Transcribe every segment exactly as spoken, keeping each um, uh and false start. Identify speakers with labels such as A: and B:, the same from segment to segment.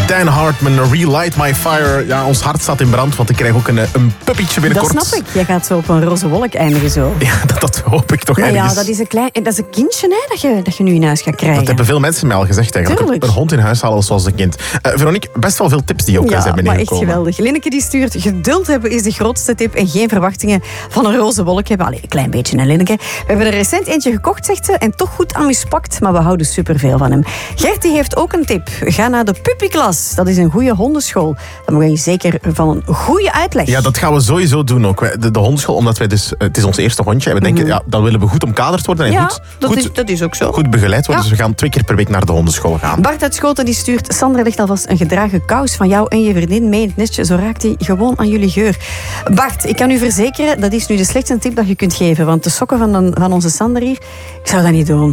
A: Dan Hartman, Relight My Fire. Ja, ons hart staat in brand, want ik krijg ook een, een puppytje binnenkort.
B: Dat snap ik. Jij gaat zo op een roze wolk eindigen zo.
A: Ja, dat, dat hoop ik toch
B: ja,
A: ergens.
B: Ja, dat is een, klein, dat is een kindje hè, dat, je, dat je nu in huis gaat krijgen.
A: Dat hebben veel mensen mij al gezegd eigenlijk.
B: Tuurlijk.
A: Een hond in huis halen zoals een kind. Uh, Veronique, best wel veel tips die ook
B: ja,
A: zijn binnengekomen.
B: Ja, maar echt geweldig. Linneke die stuurt, geduld hebben is de grootste tip en geen verwachtingen van een roze wolk hebben. Allee, een klein beetje, hè, Linneke. We hebben er recent eentje gekocht, zegt ze, en toch goed amuspakt, maar we houden superveel van hem. Gertie heeft ook een tip. Ga naar de puppyklas. Dat is een goede hondenschool. Dan moet je zeker van een goede uitleg.
A: Ja, dat gaan we sowieso doen ook. Wij- De, de hondenschool, omdat wij dus... Het is ons eerste hondje. En we denken, ja, dan willen we goed omkaderd worden. En
B: Ja,
A: goed,
B: dat,
A: goed,
B: is, dat is ook zo.
A: goed begeleid worden.
B: Ja.
A: Dus we gaan twee keer per week naar de hondenschool gaan.
B: Bart uit Schoten die stuurt, Sandra legt alvast een gedragen kous van jou en je vriendin mee in het nestje. Zo raakt hij gewoon aan jullie geur. Bart, ik kan u verzekeren, dat is nu de slechtste tip dat je kunt geven. Want de sokken van, de, van onze Sander hier, ik zou dat niet doen.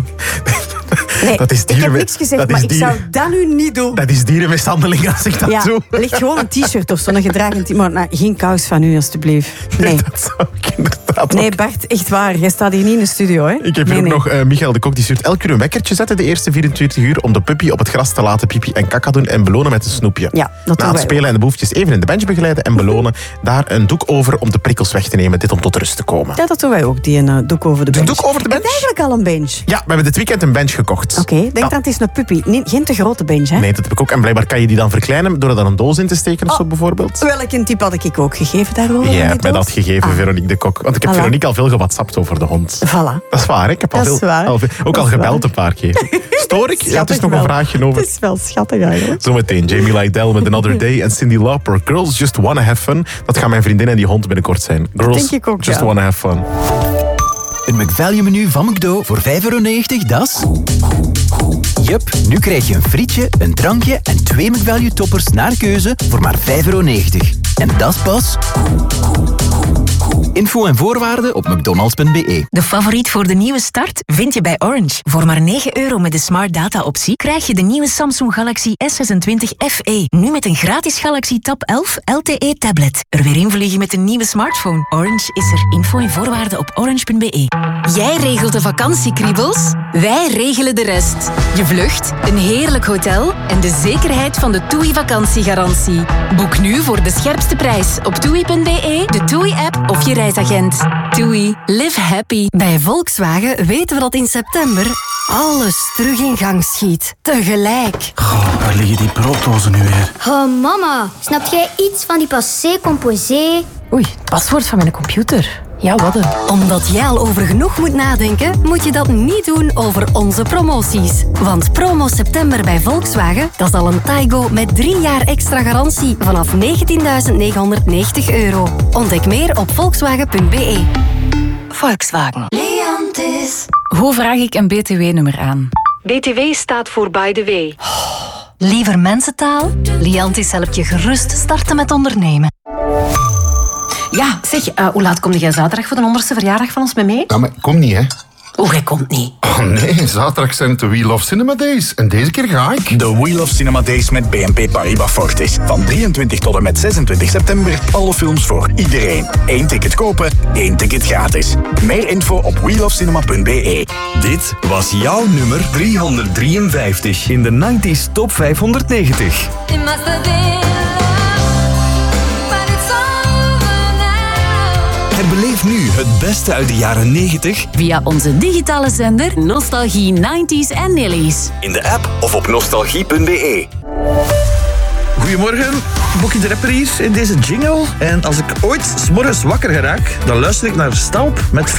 B: Nee,
A: Dat is
B: ik heb
A: dierenmi-
B: niks gezegd,
A: dat
B: maar
A: is
B: ik
A: dieren-
B: zou dat nu niet doen.
A: Dat is dierenmishandeling als ik dat
B: Ja,
A: doe.
B: ligt gewoon een t-shirt of zo, een gedragen t-shirt. Maar nou, geen kous van u, alstublieft. Nee.
A: Dat zou ik inderdaad
B: Nee,
A: ook.
B: Bart, echt waar. Jij staat hier niet in de studio, hè?
A: Ik heb
B: nee,
A: hier ook
B: nee.
A: nog uh, Michael de Kok, die stuurt elke keer een wekkertje zetten de eerste vierentwintig uur om de puppy op het gras te laten pipi en kaka doen en belonen met een snoepje.
B: Ja, dat
A: Na
B: doen
A: het
B: wij
A: spelen en de behoeftes even in de bench begeleiden en belonen. Daar een doek over om de prikkels weg te nemen. Dit om tot rust te komen.
B: Ja, dat doen wij ook, die een uh, doek over de bench.
A: Een doek over de bench?
B: Heb je eigenlijk al een bench?
A: Ja, we hebben dit weekend een bench gekocht.
B: Oké, denk
A: Ja.
B: dan, het is een puppy. Niet, geen te grote bench, hè?
A: Nee, dat heb ik ook. En blijkbaar kan je die dan verkleinen door er dan een doos in te steken of
B: Oh.
A: zo bijvoorbeeld.
B: Welke tip had ik ook gegeven daarover?
A: Jij
B: in
A: hebt
B: die
A: mij
B: doos?
A: dat gegeven,
B: Ah,
A: Veronique de Kok. Want ik heb
B: Voilà.
A: Veronique al veel gewhatsappt over de hond.
B: Voilà.
A: Dat is waar, hè? Ik heb al
B: Dat is
A: veel,
B: waar.
A: al veel- ook
B: Dat
A: al
B: is
A: gebeld
B: waar.
A: een paar keer. Stoor ik? Ja, het is
B: Schattig
A: nog een
B: wel.
A: vraagje over.
B: Het is wel schattig eigenlijk.
A: Zometeen Jamie Lydell met Another Day en Cyndi Lauper. Girls Just Wanna Have Fun. Dat gaan mijn vriendin en die hond binnenkort zijn. Girls
B: denk ik ook,
A: Just
B: ja.
A: Wanna Have Fun.
C: Een McValue-menu van McDo voor vijf euro negentig, dat is... Jup, nu krijg je een frietje, een drankje en twee McValue-toppers naar keuze voor maar vijf euro negentig. En dat is pas... Info en voorwaarden op mcdonalds punt b e.
D: De favoriet voor de nieuwe start vind je bij Orange. Voor maar negen euro met de Smart Data optie krijg je de nieuwe Samsung Galaxy S zesentwintig F E. Nu met een gratis Galaxy Tab elf L T E tablet. Er weer invliegen met een nieuwe smartphone. Orange is er. Info en voorwaarden op orange punt b e.
E: Jij regelt de vakantiekriebels, wij regelen de rest. Je vlucht, een heerlijk hotel en de zekerheid van de TUI vakantiegarantie. Boek nu voor de scherpste prijs op toei punt b e, de TUI-app of je reisagent. TUI, live happy.
F: Bij Volkswagen weten we dat in september alles terug in gang schiet. Tegelijk.
G: Goh, waar liggen die brooddozen nu weer?
H: Oh, mama, snap jij iets van die passé composé?
F: Oei, het paswoord van mijn computer. Ja, wat een. Omdat jij al over genoeg moet nadenken, moet je dat niet doen over onze promoties. Want promo september bij Volkswagen, dat is al een Taigo met drie jaar extra garantie vanaf negentienduizend negenhonderdnegentig euro. Ontdek meer op volkswagen punt b e.
E: Volkswagen.
H: Leantis.
I: Hoe vraag ik een B T W-nummer aan?
E: B T W staat voor by the way.
F: Liever mensentaal? Liantis helpt je gerust starten met ondernemen.
I: Ja, zeg, uh, hoe laat kom jij zaterdag voor de honderdste verjaardag van ons mee mee?
J: Ja, maar kom niet, hè.
I: Oh, jij komt niet.
J: Oh nee, zaterdag zijn het de Wheel of Cinema Days. En deze keer ga ik.
K: De Wheel of Cinema Days met B N P Paribas Fortis. Van drieëntwintig tot en met zesentwintig september. Alle films voor iedereen. Eén ticket kopen, één ticket gratis. Meer info op wheel of cinema punt b e.
L: Dit was jouw nummer driehonderddrieënvijftig in de negentig Top vijfhonderdnegentig. Herbeleef nu het beste uit de jaren negentig
D: Via onze digitale zender Nostalgie negentiger en Nillies.
L: in de app of op nostalgie punt b e.
G: Goedemorgen, Boekie de Rapper hier in deze jingle. En als ik ooit 's morgens wakker geraak, dan luister ik naar Stamp met